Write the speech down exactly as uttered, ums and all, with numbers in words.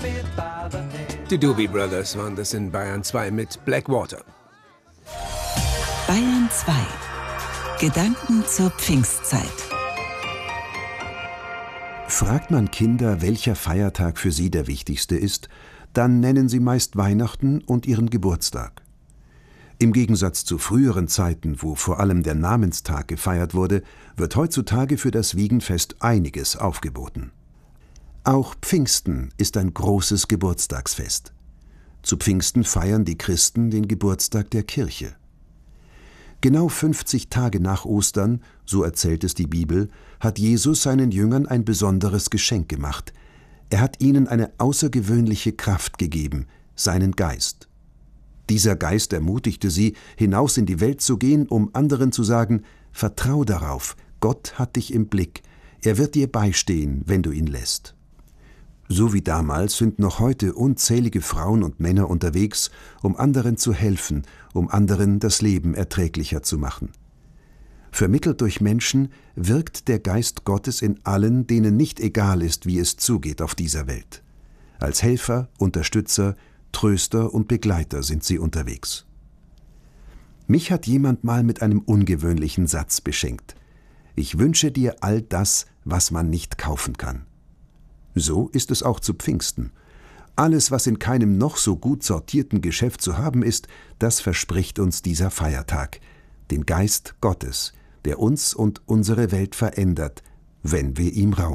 Die Doobie Brothers waren das in Bayern zwei mit Blackwater. Bayern zwei. Gedanken zur Pfingstzeit. Fragt man Kinder, welcher Feiertag für sie der wichtigste ist, dann nennen sie meist Weihnachten und ihren Geburtstag. Im Gegensatz zu früheren Zeiten, wo vor allem der Namenstag gefeiert wurde, wird heutzutage für das Wiegenfest einiges aufgeboten. Auch Pfingsten ist ein großes Geburtstagsfest. Zu Pfingsten feiern die Christen den Geburtstag der Kirche. Genau fünfzig Tage nach Ostern, so erzählt es die Bibel, hat Jesus seinen Jüngern ein besonderes Geschenk gemacht. Er hat ihnen eine außergewöhnliche Kraft gegeben, seinen Geist. Dieser Geist ermutigte sie, hinaus in die Welt zu gehen, um anderen zu sagen: Vertrau darauf, Gott hat dich im Blick, er wird dir beistehen, wenn du ihn lässt. So wie damals sind noch heute unzählige Frauen und Männer unterwegs, um anderen zu helfen, um anderen das Leben erträglicher zu machen. Vermittelt durch Menschen wirkt der Geist Gottes in allen, denen nicht egal ist, wie es zugeht auf dieser Welt. Als Helfer, Unterstützer, Tröster und Begleiter sind sie unterwegs. Mich hat jemand mal mit einem ungewöhnlichen Satz beschenkt: Ich wünsche dir all das, was man nicht kaufen kann. So ist es auch zu Pfingsten. Alles, was in keinem noch so gut sortierten Geschäft zu haben ist, das verspricht uns dieser Feiertag, den Geist Gottes, der uns und unsere Welt verändert, wenn wir ihm Raum